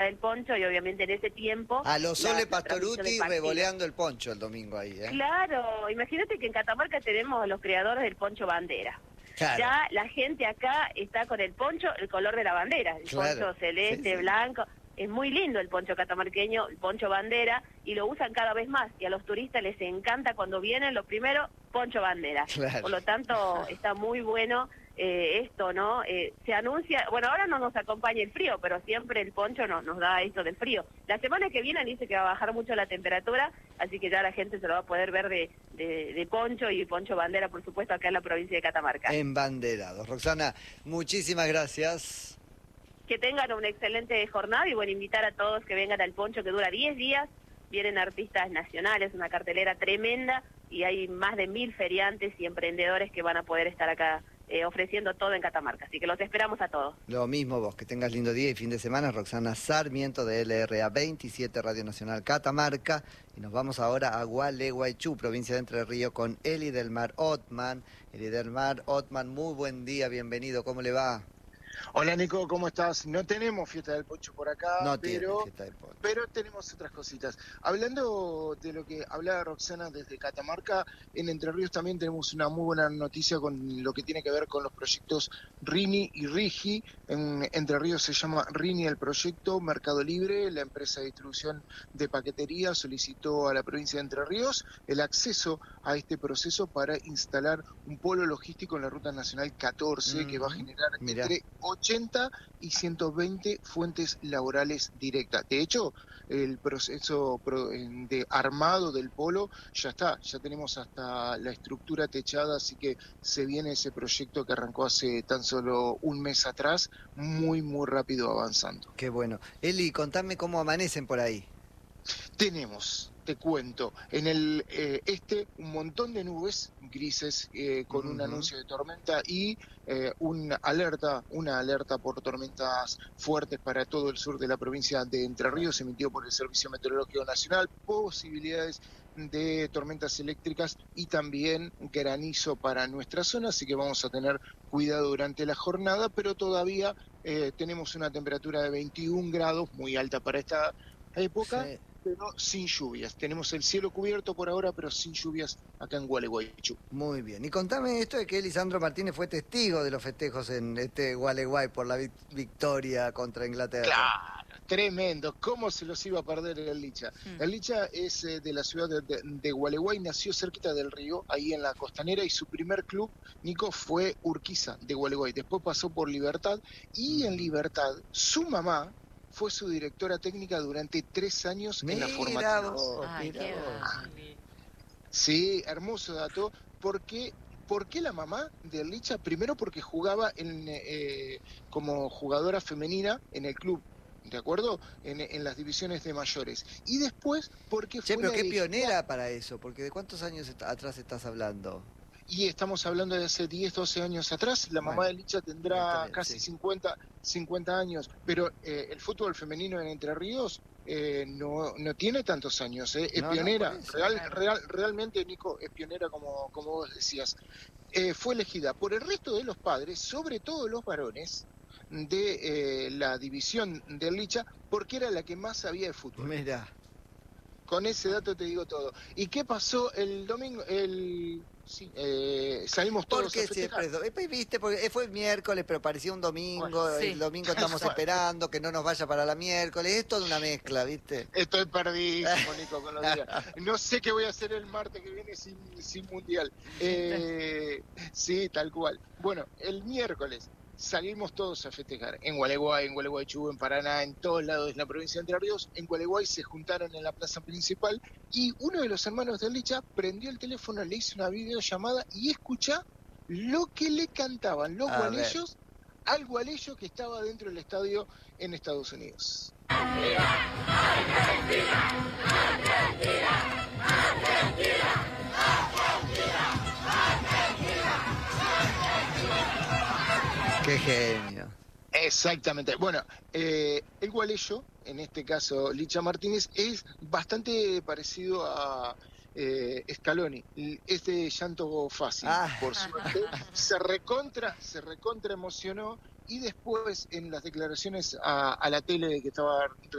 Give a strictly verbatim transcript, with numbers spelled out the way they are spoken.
el poncho y obviamente en ese tiempo... A los Sole la- la Pastoruti transmisión del revoleando el poncho el domingo ahí, ¿eh? Claro, imagínate que en Catamarca tenemos los creadores del poncho bandera. Claro. Ya la gente acá está con el poncho, el color de la bandera, el Claro. poncho celeste, Sí, sí. blanco. Es muy lindo el poncho catamarqueño, el poncho bandera, y lo usan cada vez más. Y a los turistas les encanta cuando vienen, lo primero, poncho bandera. Claro. Por lo tanto, está muy bueno eh, esto, ¿no? Eh, se anuncia, bueno, ahora no nos acompaña el frío, pero siempre el poncho no, nos da esto del frío. La semana que viene dice que va a bajar mucho la temperatura, así que ya la gente se lo va a poder ver de, de, de poncho y poncho bandera, por supuesto, acá en la provincia de Catamarca. Embanderados. Roxana, muchísimas gracias. Que tengan una excelente jornada y bueno, invitar a todos que vengan al poncho que dura diez días. Vienen artistas nacionales, una cartelera tremenda y hay más de mil feriantes y emprendedores que van a poder estar acá eh, ofreciendo todo en Catamarca. Así que los esperamos a todos. Lo mismo vos, que tengas lindo día y fin de semana. Roxana Sarmiento de L R A veintisiete, Radio Nacional Catamarca. Y nos vamos ahora a Gualeguaychú, provincia de Entre Ríos, con Eli del Mar Otman. Eli del Mar Otman, muy buen día, bienvenido, ¿cómo le va? Hola Nico, ¿cómo estás? No tenemos fiesta del poncho por acá, No pero, tiene fiesta del poncho. pero tenemos otras cositas. Hablando de lo que hablaba Roxana desde Catamarca, en Entre Ríos también tenemos una muy buena noticia con lo que tiene que ver con los proyectos Rini y Rigi. En Entre Ríos se llama Rini el proyecto, Mercado Libre, la empresa de distribución de paquetería, solicitó a la provincia de Entre Ríos el acceso a este proceso para instalar un polo logístico en la Ruta Nacional catorce, mm, que va a generar mirá. entre ochenta y ciento veinte fuentes laborales directas. De hecho, el proceso de armado del polo ya está, ya tenemos hasta la estructura techada, así que se viene ese proyecto que arrancó hace tan solo un mes atrás, muy, muy rápido avanzando. Qué bueno. Eli, contame cómo amanecen por ahí. Tenemos, te cuento, en el eh, este un montón de nubes grises eh, con uh-huh. un anuncio de tormenta y eh, una alerta, una alerta por tormentas fuertes para todo el sur de la provincia de Entre Ríos, emitido por el Servicio Meteorológico Nacional, posibilidades de tormentas eléctricas y también granizo para nuestra zona, así que vamos a tener cuidado durante la jornada, pero todavía eh, tenemos una temperatura de veintiún grados, muy alta para esta época. Sí. Pero sin lluvias. Tenemos el cielo cubierto por ahora, pero sin lluvias acá en Gualeguaychú. Muy bien. Y contame esto de que Lisandro Martínez fue testigo de los festejos en este Gualeguay por la victoria contra Inglaterra. Claro, tremendo. ¿Cómo se los iba a perder el Licha? Mm. El Licha es eh, de la ciudad de, de, de Gualeguay, nació cerquita del río, ahí en la costanera, y su primer club, Nico, fue Urquiza de Gualeguay. Después pasó por Libertad, y en Libertad, su mamá fue su directora técnica durante tres años mira en la formativa. Vos, Ay, mira vos. Sí, hermoso dato. ¿Por qué, ¿Por qué la mamá de Licha? Primero porque jugaba en, eh, como jugadora femenina en el club, ¿de acuerdo? En, en las divisiones de mayores. Y después porque che, fue pero qué elegida... pionera para eso, porque ¿de cuántos años est- atrás estás hablando? Y estamos hablando de hace diez, doce años atrás. La mamá bueno, de Licha tendrá bien, casi sí. cincuenta, cincuenta años, pero eh, el fútbol femenino en Entre Ríos eh, no, no tiene tantos años, eh. es no, pionera, no eso, real, claro. real, realmente, Nico, es pionera como, como vos decías. Eh, fue elegida por el resto de los padres, sobre todo los varones, de eh, la división de Licha, porque era la que más sabía de fútbol. Mira. Con ese dato te digo todo. ¿Y qué pasó el domingo? El... Sí, eh, salimos todos ¿Por qué a festejar. siempre? Viste, porque fue el miércoles, pero parecía un domingo, bueno, sí. El domingo estamos esperando que no nos vaya para la miércoles, es toda una mezcla, ¿viste? Estoy perdido, Nico, con los días. No sé qué voy a hacer el martes que viene sin, sin mundial. Eh, sí, tal cual. Bueno, el miércoles salimos todos a festejar, en Gualeguay, en Gualeguaychú, en Paraná, en todos lados de la provincia de Entre Ríos. En Gualeguay se juntaron en la plaza principal y uno de los hermanos de Licha prendió el teléfono, le hizo una videollamada y escucha lo que le cantaban los a gualeyos ver. al gualeyo que estaba dentro del estadio en Estados Unidos. Argentina, Argentina, Argentina, Argentina, Argentina, Argentina. ¡Qué genio! Exactamente. Bueno, eh, el gualeyo, en este caso Licha Martínez, es bastante parecido a eh, Scaloni. Es de llanto fácil, ah. por suerte. Se recontra, se recontra emocionó y después en las declaraciones a, a la tele que estaba